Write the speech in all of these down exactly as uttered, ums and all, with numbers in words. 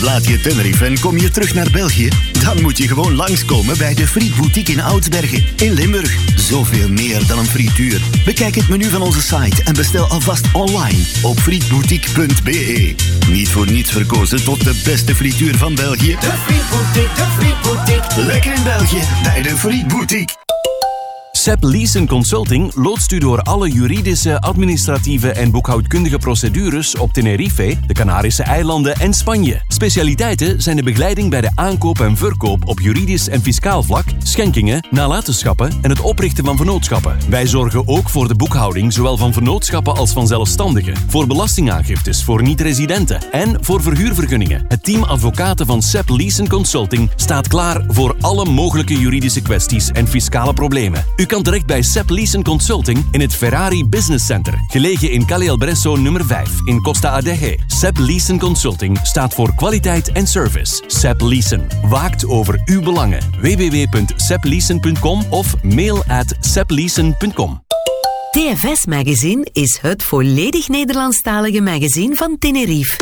Laat je Tenerife en kom je terug naar België? Dan moet je gewoon langskomen bij de Friet Boutique in Oudsbergen in Limburg. Zoveel meer dan een frituur. Bekijk het menu van onze site en bestel alvast online op frietboutique punt b e. Niet voor niets verkozen tot de beste frituur van België. De Friet Boutique, de Friet Boutique. Lekker in België bij de Friet Boutique. Sepp Leeson Consulting loodst u door alle juridische, administratieve en boekhoudkundige procedures op Tenerife, de Canarische eilanden en Spanje. Specialiteiten zijn de begeleiding bij de aankoop en verkoop op juridisch en fiscaal vlak, schenkingen, nalatenschappen en het oprichten van vennootschappen. Wij zorgen ook voor de boekhouding zowel van vennootschappen als van zelfstandigen, voor belastingaangiftes voor niet-residenten en voor verhuurvergunningen. Het team advocaten van Sepp Leeson Consulting staat klaar voor alle mogelijke juridische kwesties en fiscale problemen. U kan terecht bij Sepp Leeson Consulting in het Ferrari Business Center, gelegen in Calle El Bresso nummer vijf in Costa Adeje. Sepp Leeson Consulting staat voor kwaliteit en service. Sepp Leeson waakt over uw belangen. w w w punt sepp leeson punt com of mail at sepp leeson punt com. T F S Magazine is het volledig Nederlandstalige magazine van Tenerife.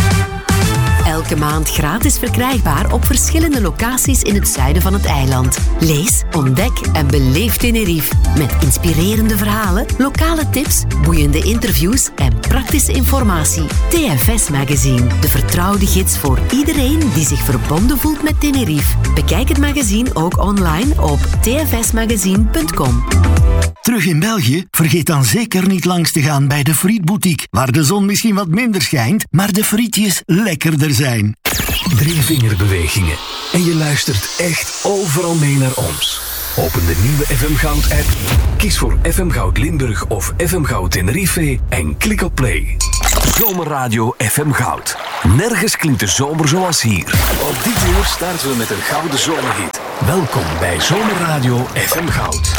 Elke maand gratis verkrijgbaar op verschillende locaties in het zuiden van het eiland. Lees, ontdek en beleef Tenerife. Met inspirerende verhalen, lokale tips, boeiende interviews en praktische informatie. T F S Magazine, de vertrouwde gids voor iedereen die zich verbonden voelt met Tenerife. Bekijk het magazine ook online op t f s magazine punt com. Terug in België? Vergeet dan zeker niet langs te gaan bij de Friet Boutique, waar de zon misschien wat minder schijnt, maar de frietjes lekkerder zijn. Drie vingerbewegingen en je luistert echt overal mee naar ons. Open de nieuwe F M Goud app, kies voor F M Goud Limburg of F M Goud Tenerife en klik op play. Zomerradio F M Goud. Nergens klinkt de zomer zoals hier. Op dit uur starten we met een gouden zomerhit. Welkom bij Zomerradio F M Goud.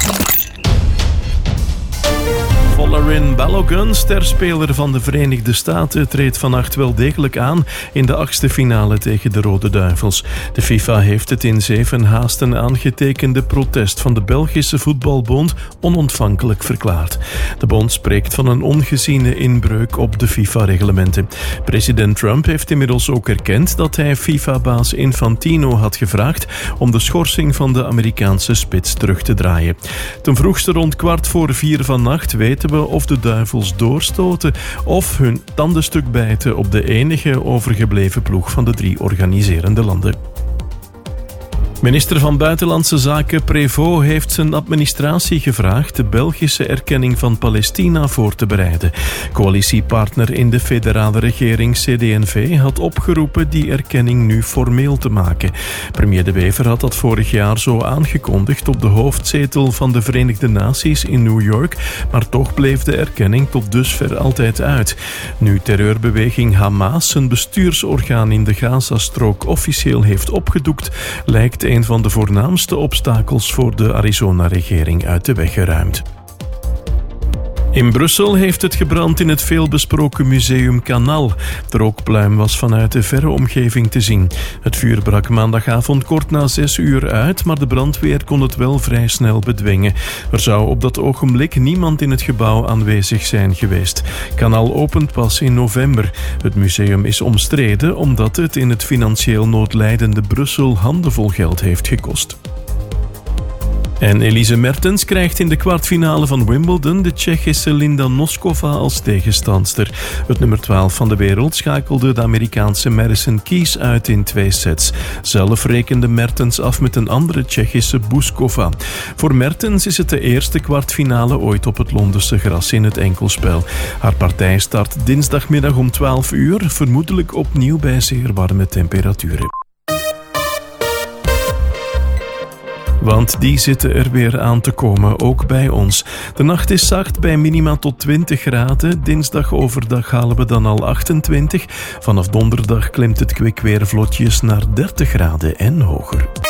Valerin Balogun, sterspeler van de Verenigde Staten, treedt vannacht wel degelijk aan in de achtste finale tegen de Rode Duivels. De FIFA heeft het in zeven haasten aangetekende protest van de Belgische Voetbalbond onontvankelijk verklaard. De bond spreekt van een ongeziene inbreuk op de FIFA-reglementen. President Trump heeft inmiddels ook erkend dat hij FIFA-baas Infantino had gevraagd om de schorsing van de Amerikaanse spits terug te draaien. Ten vroegste rond kwart voor vier vannacht weten we of de Duivels doorstoten of hun tandenstuk bijten op de enige overgebleven ploeg van de drie organiserende landen. Minister van Buitenlandse Zaken Prévost heeft zijn administratie gevraagd de Belgische erkenning van Palestina voor te bereiden. Coalitiepartner in de federale regering C D N V had opgeroepen die erkenning nu formeel te maken. Premier De Wever had dat vorig jaar zo aangekondigd op de hoofdzetel van de Verenigde Naties in New York, maar toch bleef de erkenning tot dusver altijd uit. Nu terreurbeweging Hamas zijn bestuursorgaan in de Gazastrook officieel heeft opgedoekt, lijkt een van de voornaamste obstakels voor de Arizona-regering uit de weg geruimd. In Brussel heeft het gebrand in het veelbesproken museum Canal. De rookpluim was vanuit de verre omgeving te zien. Het vuur brak maandagavond kort na zes uur uit, maar de brandweer kon het wel vrij snel bedwingen. Er zou op dat ogenblik niemand in het gebouw aanwezig zijn geweest. Canal opent pas in november. Het museum is omstreden omdat het in het financieel noodlijdende Brussel handenvol geld heeft gekost. En Elise Mertens krijgt in de kwartfinale van Wimbledon de Tsjechische Linda Noskova als tegenstandster. Het nummer twaalf van de wereld schakelde de Amerikaanse Madison Keys uit in twee sets. Zelf rekende Mertens af met een andere Tsjechische Bouzkova. Voor Mertens is het de eerste kwartfinale ooit op het Londense gras in het enkelspel. Haar partij start dinsdagmiddag om twaalf uur, vermoedelijk opnieuw bij zeer warme temperaturen. Want die zitten er weer aan te komen, ook bij ons. De nacht is zacht bij minima tot twintig graden. Dinsdag overdag halen we dan al achtentwintig. Vanaf donderdag klimt het kwik weer vlotjes naar dertig graden en hoger.